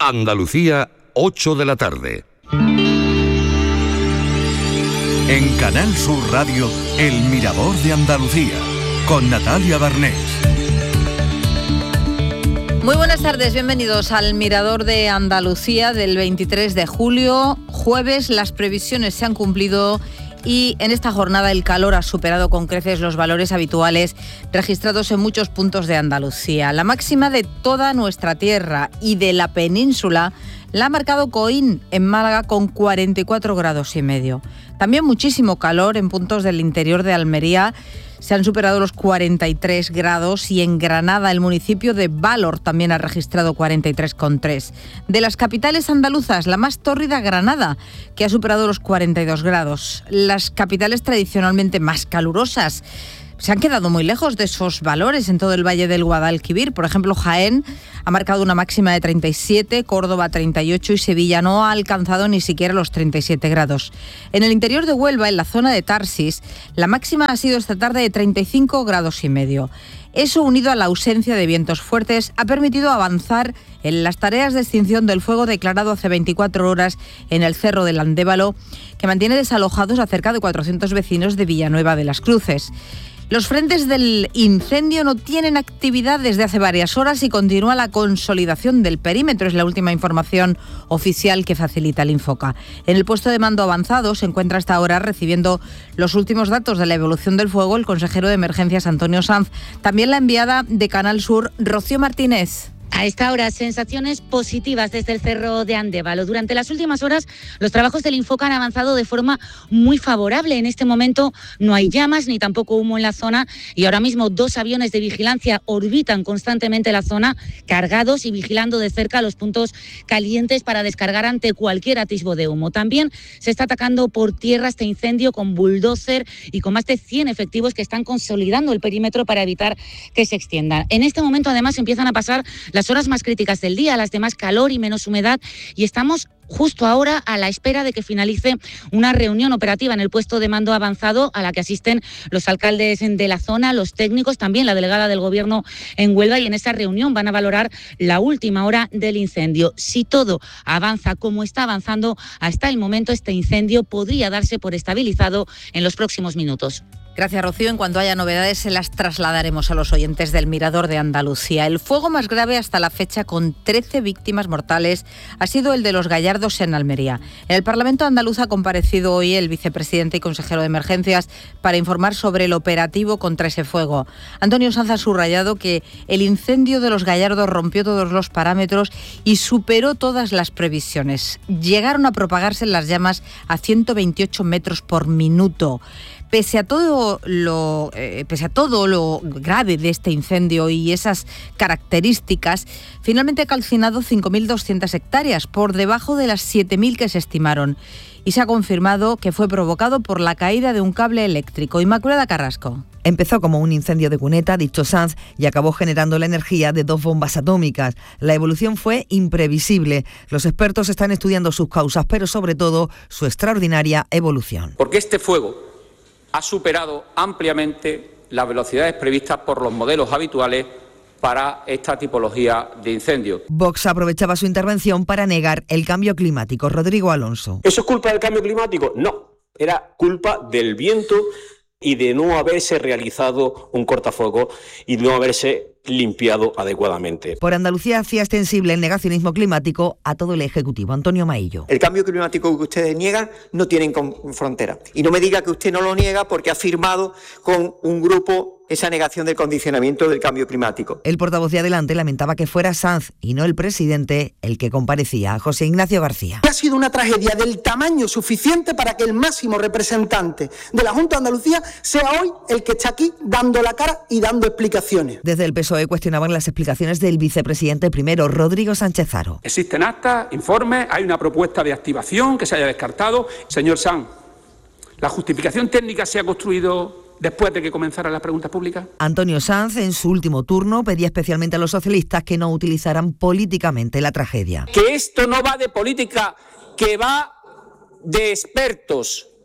Andalucía, 8 de la tarde. En Canal Sur Radio, El Mirador de Andalucía, con Natalia Barnés. Muy buenas tardes, bienvenidos al Mirador de Andalucía del 23 de julio, jueves. Las previsiones se han cumplido y en esta jornada el calor ha superado con creces los valores habituales registrados en muchos puntos de Andalucía. La máxima de toda nuestra tierra y de la península la ha marcado Coín, en Málaga, con 44 grados y medio. También muchísimo calor en puntos del interior de Almería. Se han superado los 43 grados y en Granada el municipio de Valor también ha registrado 43,3. De las capitales andaluzas, la más tórrida, Granada, que ha superado los 42 grados. Las capitales tradicionalmente más calurosas se han quedado muy lejos de esos valores en todo el valle del Guadalquivir. Por ejemplo, Jaén ha marcado una máxima de 37, Córdoba 38 y Sevilla no ha alcanzado ni siquiera los 37 grados. En el interior de Huelva, en la zona de Tarsis, la máxima ha sido esta tarde de 35 grados y medio. Eso, unido a la ausencia de vientos fuertes, ha permitido avanzar en las tareas de extinción del fuego declarado hace 24 horas en el Cerro del Andévalo, que mantiene desalojados a cerca de 400 vecinos de Villanueva de las Cruces. Los frentes del incendio no tienen actividad desde hace varias horas y continúa la consolidación del perímetro. Es la última información oficial que facilita el Infoca. En el puesto de mando avanzado se encuentra hasta ahora recibiendo los últimos datos de la evolución del fuego el consejero de Emergencias, Antonio Sanz. También la enviada de Canal Sur, Rocío Martínez. A esta hora, sensaciones positivas desde el Cerro de Andévalo. Durante las últimas horas, los trabajos del Infoca han avanzado de forma muy favorable. En este momento no hay llamas ni tampoco humo en la zona y ahora mismo 2 aviones de vigilancia orbitan constantemente la zona, cargados y vigilando de cerca los puntos calientes para descargar ante cualquier atisbo de humo. También se está atacando por tierra este incendio con bulldozer y con más de 100 efectivos que están consolidando el perímetro para evitar que se extienda. En este momento, además, empiezan a pasar las horas más críticas del día, las de más calor y menos humedad, y estamos justo ahora a la espera de que finalice una reunión operativa en el puesto de mando avanzado a la que asisten los alcaldes de la zona, los técnicos, también la delegada del Gobierno en Huelva, y en esa reunión van a valorar la última hora del incendio. Si todo avanza como está avanzando hasta el momento, este incendio podría darse por estabilizado en los próximos minutos. Gracias, Rocío. En cuanto haya novedades, se las trasladaremos a los oyentes del Mirador de Andalucía. El fuego más grave hasta la fecha, con 13 víctimas mortales, ha sido el de los Gallardos en Almería. En el Parlamento andaluz ha comparecido hoy el vicepresidente y consejero de Emergencias para informar sobre el operativo contra ese fuego. Antonio Sanz ha subrayado que el incendio de los Gallardos rompió todos los parámetros y superó todas las previsiones. Llegaron a propagarse las llamas a 128 metros por minuto. Pese a todo lo grave de este incendio y esas características, finalmente ha calcinado 5.200 hectáreas, por debajo de las 7.000 que se estimaron. Y se ha confirmado que fue provocado por la caída de un cable eléctrico. Inmaculada Carrasco. Empezó como un incendio de cuneta, dicho Sanz, y acabó generando la energía de 2 bombas atómicas. La evolución fue imprevisible. Los expertos están estudiando sus causas, pero sobre todo su extraordinaria evolución. Porque este fuego ha superado ampliamente las velocidades previstas por los modelos habituales para esta tipología de incendio. Vox aprovechaba su intervención para negar el cambio climático. Rodrigo Alonso. ¿Eso es culpa del cambio climático? No, era culpa del viento y de no haberse realizado un cortafuegos y no haberse limpiado adecuadamente. Por Andalucía hacía extensible el negacionismo climático a todo el Ejecutivo. Antonio Maillo. El cambio climático que ustedes niegan no tienen frontera. Y no me diga que usted no lo niega porque ha firmado con un grupo esa negación del condicionamiento del cambio climático. El portavoz de Adelante lamentaba que fuera Sanz y no el presidente el que comparecía. José Ignacio García. Ha sido una tragedia del tamaño suficiente para que el máximo representante de la Junta de Andalucía sea hoy el que está aquí dando la cara y dando explicaciones. Desde el PSOE cuestionaban las explicaciones del vicepresidente primero, Rodrigo Sánchez Haro. Existen actas, informes, hay una propuesta de activación que se haya descartado. Señor Sanz, ¿la justificación técnica se ha construido después de que comenzaran las preguntas públicas? Antonio Sanz, en su último turno, pedía especialmente a los socialistas que no utilizaran políticamente la tragedia. Que esto no va de política, que va de expertos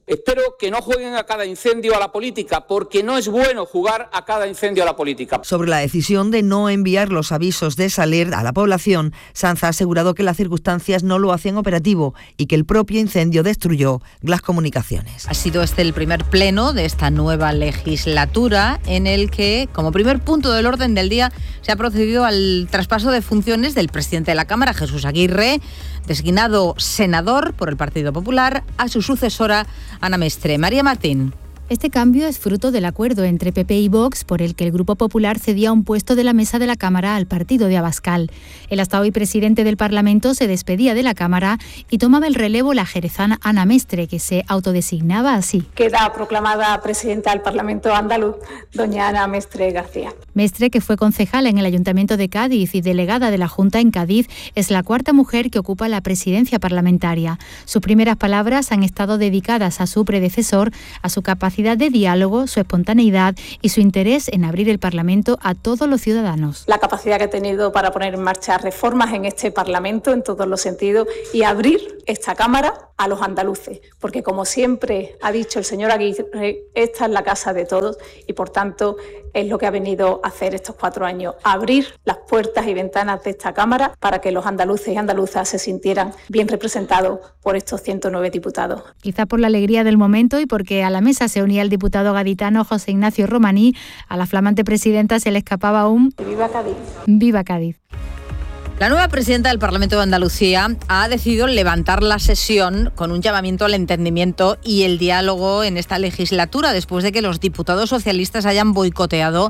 Espero que no jueguen a cada incendio a la política, porque no es bueno jugar a cada incendio a la política. Sobre la decisión de no enviar los avisos de salir a la población, Sanz ha asegurado que las circunstancias no lo hacían operativo y que el propio incendio destruyó las comunicaciones. Ha sido este el primer pleno de esta nueva legislatura en el que, como primer punto del orden del día, se ha procedido al traspaso de funciones del presidente de la Cámara, Jesús Aguirre, designado senador por el Partido Popular, a su sucesora, Ana Mestre. María Martín. Este cambio es fruto del acuerdo entre PP y Vox por el que el Grupo Popular cedía un puesto de la mesa de la Cámara al partido de Abascal. El hasta hoy presidente del Parlamento se despedía de la Cámara y tomaba el relevo la jerezana Ana Mestre, que se autodesignaba así. Queda proclamada presidenta del Parlamento andaluz, doña Ana Mestre García. Mestre, que fue concejala en el Ayuntamiento de Cádiz y delegada de la Junta en Cádiz, es la cuarta mujer que ocupa la presidencia parlamentaria. Sus primeras palabras han estado dedicadas a su predecesor, a su capacidad de diálogo, su espontaneidad y su interés en abrir el Parlamento a todos los ciudadanos. La capacidad que ha tenido para poner en marcha reformas en este Parlamento en todos los sentidos y abrir esta Cámara a los andaluces, porque como siempre ha dicho el señor Aguirre, esta es la casa de todos y por tanto es lo que ha venido a hacer estos 4 años, abrir las puertas y ventanas de esta Cámara para que los andaluces y andaluzas se sintieran bien representados por estos 109 diputados. Quizá por la alegría del momento y porque a la mesa se unía el diputado gaditano José Ignacio Romaní, a la flamante presidenta se le escapaba un ¡Viva Cádiz! ¡Viva Cádiz! La nueva presidenta del Parlamento de Andalucía ha decidido levantar la sesión con un llamamiento al entendimiento y el diálogo en esta legislatura, después de que los diputados socialistas hayan boicoteado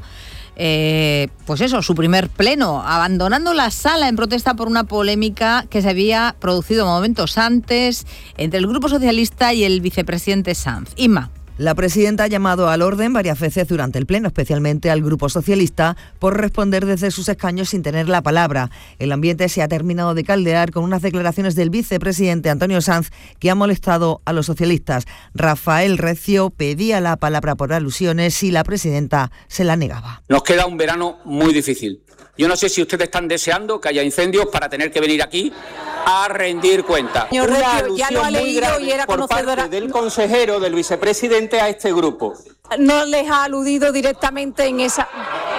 su primer pleno, abandonando la sala en protesta por una polémica que se había producido momentos antes entre el Grupo Socialista y el vicepresidente Sanz. Inma. La presidenta ha llamado al orden varias veces durante el pleno, especialmente al Grupo Socialista, por responder desde sus escaños sin tener la palabra. El ambiente se ha terminado de caldear con unas declaraciones del vicepresidente Antonio Sanz que han molestado a los socialistas. Rafael Recio pedía la palabra por alusiones y la presidenta se la negaba. Nos queda un verano muy difícil. Yo no sé si ustedes están deseando que haya incendios para tener que venir aquí a rendir cuenta. Señor Recio, ya lo ha leído y era por parte del consejero, del vicepresidente a este grupo. No les ha aludido directamente en esa...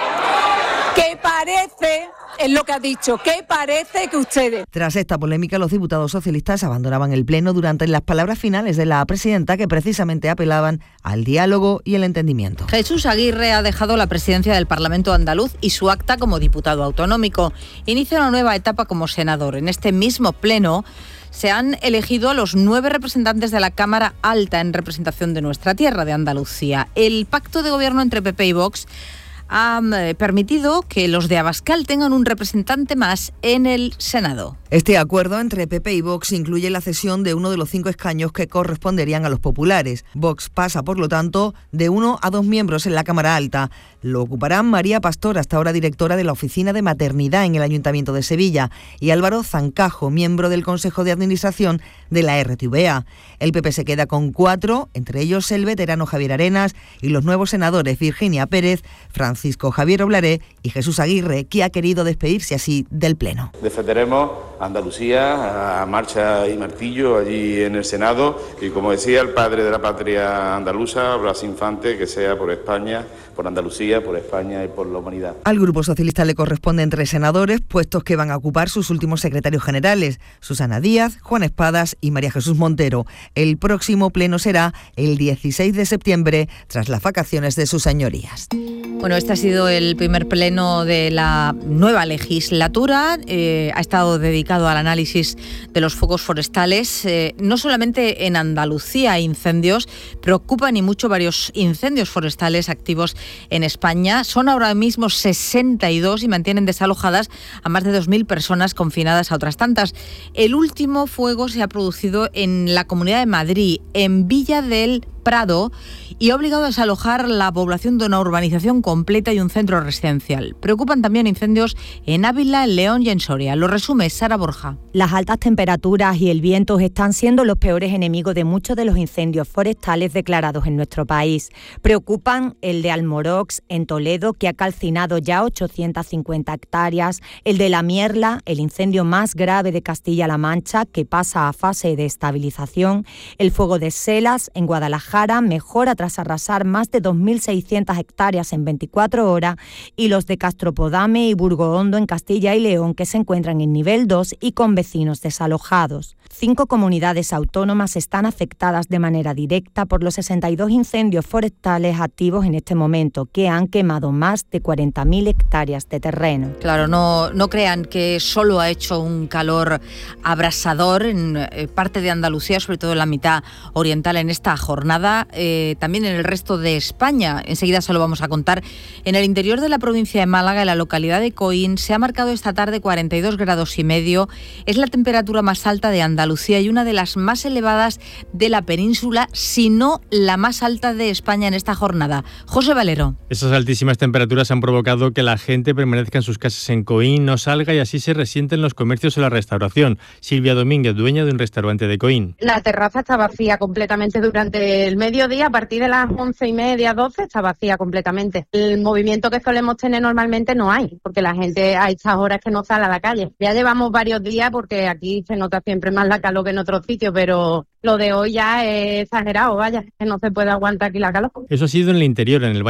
¿Qué parece? Es lo que ha dicho, ¿qué parece que ustedes? Tras esta polémica, los diputados socialistas abandonaban el pleno durante las palabras finales de la presidenta, que precisamente apelaban al diálogo y el entendimiento. Jesús Aguirre ha dejado la presidencia del Parlamento andaluz y su acta como diputado autonómico. Inicia una nueva etapa como senador. En este mismo pleno se han elegido a los 9 representantes de la Cámara Alta en representación de nuestra tierra, de Andalucía. El pacto de gobierno entre PP y Vox ha permitido que los de Abascal tengan un representante más en el Senado. Este acuerdo entre PP y Vox incluye la cesión de uno de los 5 escaños que corresponderían a los populares. Vox pasa, por lo tanto, de 1 a 2 miembros en la Cámara Alta. Lo ocuparán María Pastor, hasta ahora directora de la Oficina de Maternidad en el Ayuntamiento de Sevilla, y Álvaro Zancajo, miembro del Consejo de Administración de la RTVA. El PP se queda con 4, entre ellos el veterano Javier Arenas y los nuevos senadores Virginia Pérez, Francisco Javier Oblaré y Jesús Aguirre, que ha querido despedirse así del Pleno. Defenderemos Andalucía a marcha y martillo allí en el Senado y, como decía el padre de la patria andaluza, Blas Infante, que sea por España, por Andalucía, por España y por la humanidad. Al Grupo Socialista le corresponden 3 senadores, puestos que van a ocupar sus últimos secretarios generales, Susana Díaz, Juan Espadas y María Jesús Montero. El próximo pleno será el 16 de septiembre, tras las vacaciones de sus señorías. Bueno, este ha sido el primer pleno de la nueva legislatura. Ha estado dedicado al análisis de los fuegos forestales. No solamente en Andalucía hay incendios, preocupan y mucho varios incendios forestales activos en España. Son ahora mismo 62 y mantienen desalojadas a más de 2.000 personas, confinadas a otras tantas. El último fuego se ha producido en la Comunidad de Madrid, en Villa del Prado y ha obligado a desalojar la población de una urbanización completa y un centro residencial. Preocupan también incendios en Ávila, en León y en Soria. Lo resume Sara Borja. Las altas temperaturas y el viento están siendo los peores enemigos de muchos de los incendios forestales declarados en nuestro país. Preocupan el de Almorox, en Toledo, que ha calcinado ya 850 hectáreas, el de La Mierla, el incendio más grave de Castilla-La Mancha, que pasa a fase de estabilización, el fuego de Selas, en Guadalajara, mejora tras arrasar más de 2.600 hectáreas en 24 horas, y los de Castropodame y Burgohondo, en Castilla y León, que se encuentran en nivel 2 y con vecinos desalojados. 5 comunidades autónomas están afectadas de manera directa por los 62 incendios forestales activos en este momento, que han quemado más de 40.000 hectáreas de terreno. Claro, no crean que solo ha hecho un calor abrasador en parte de Andalucía, sobre todo en la mitad oriental en esta jornada, también en el resto de España. Enseguida se lo vamos a contar. En el interior de la provincia de Málaga, en la localidad de Coín, se ha marcado esta tarde 42,5 grados. Es la temperatura más alta de Andalucía y una de las más elevadas de la península, si no la más alta de España en esta jornada. José Valero. Esas altísimas temperaturas han provocado que la gente permanezca en sus casas en Coín, no salga y así se resienten los comercios y la restauración. Silvia Domínguez, dueña de un restaurante de Coín. La terraza está vacía completamente durante el mediodía, a partir de las 11:30, 12 está vacía completamente. El movimiento que solemos tener normalmente no hay, porque la gente a estas horas que no sale a la calle. Ya llevamos varios días porque aquí se nota siempre más la calor que en otros sitios, pero lo de hoy ya es exagerado, vaya, que no se puede aguantar aquí la calor. Eso ha sido en el interior, en el